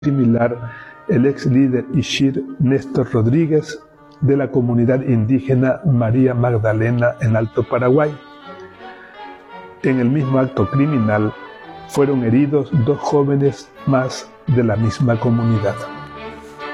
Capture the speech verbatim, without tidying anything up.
similar el ex líder Ishir Néstor Rodríguez de la comunidad indígena María Magdalena en Alto Paraguay. En el mismo acto criminal fueron heridos dos jóvenes más de la misma comunidad.